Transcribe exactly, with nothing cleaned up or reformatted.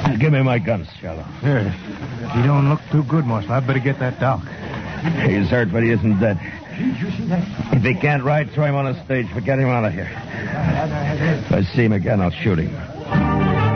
Give me my guns, Charlo. Here. He don't look too good, Marshal. I'd better get that doc. He's hurt, but he isn't dead. If he can't ride, throw him on a stage, but get him out of here. If I see him again, I'll shoot him.